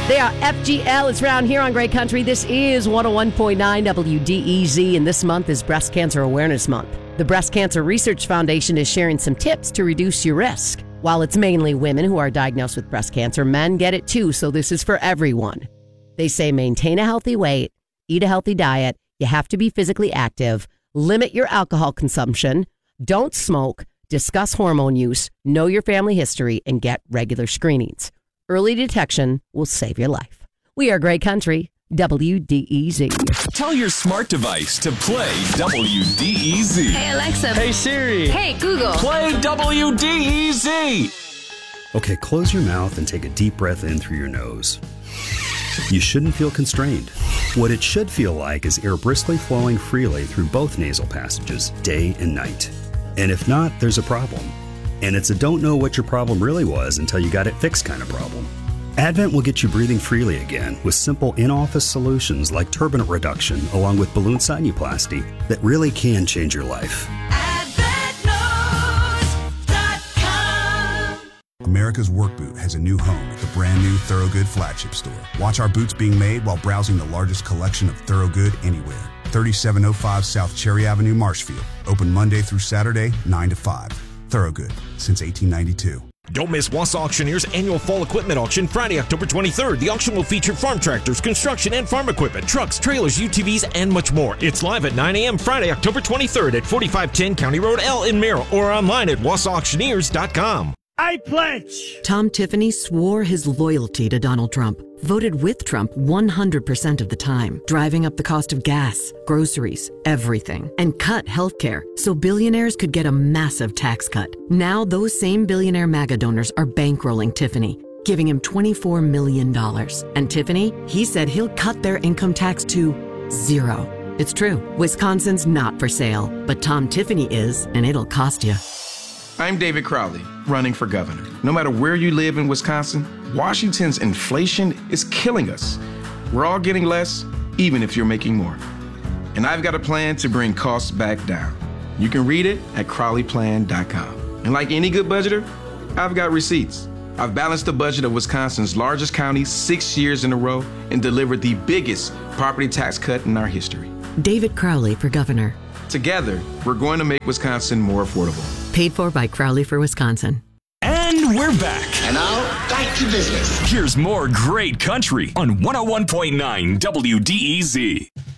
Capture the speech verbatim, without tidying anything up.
They are F G L. It's Round here on Great Country. This is one oh one point nine W D E Z, and this month is Breast Cancer Awareness Month. The Breast Cancer Research Foundation is sharing some tips to reduce your risk. While it's mainly women who are diagnosed with breast cancer, men get it too, so this is for everyone. They say maintain a healthy weight, eat a healthy diet, you have to be physically active, limit your alcohol consumption, don't smoke, discuss hormone use, know your family history, and get regular screenings. Early detection will save your life. We are Great Country, W D E Z. Tell your smart device to play W D E Z. Hey, Alexa. Hey, Siri. Hey, Google. Play W D E Z. Okay, close your mouth and take a deep breath in through your nose. You shouldn't feel constrained. What it should feel like is air briskly flowing freely through both nasal passages, day and night. And if not, there's a problem. And it's a don't know what your problem really was until you got it fixed kind of problem. Advent will get you breathing freely again with simple in-office solutions like turbinate reduction along with balloon sinuplasty that really can change your life. Advent Knows dot com. America's Work Boot has a new home at the brand new Thorogood flagship store. Watch our boots being made while browsing the largest collection of Thorogood anywhere. thirty-seven oh five South Cherry Avenue, Marshfield. Open Monday through Saturday, nine to five. Thorogood, since eighteen ninety-two. Don't miss Wausau Auctioneers annual fall equipment auction Friday, October twenty-third. The auction will feature farm tractors, construction and farm equipment, trucks, trailers, U T Vs, and much more. It's live at nine a.m. Friday, October twenty-third at forty-five ten County Road L in Merrill or online at wausau auctioneers dot com. I pledge. Tom Tiffany swore his loyalty to Donald Trump, voted with Trump one hundred percent of the time, driving up the cost of gas, groceries, everything, and cut healthcare so billionaires could get a massive tax cut. Now those same billionaire MAGA donors are bankrolling Tiffany, giving him twenty-four million dollars. And Tiffany, he said he'll cut their income tax to zero. It's true. Wisconsin's not for sale, but Tom Tiffany is, and it'll cost you. I'm David Crowley, running for governor. No matter where you live in Wisconsin, Washington's inflation is killing us. We're all getting less, even if you're making more. And I've got a plan to bring costs back down. You can read it at crowley plan dot com. And like any good budgeter, I've got receipts. I've balanced the budget of Wisconsin's largest county six years in a row and delivered the biggest property tax cut in our history. David Crowley for governor. Together, we're going to make Wisconsin more affordable. Paid for by Crowley for Wisconsin. And we're back. And now, back to business. Here's more Great Country on one oh one point nine W D E Z.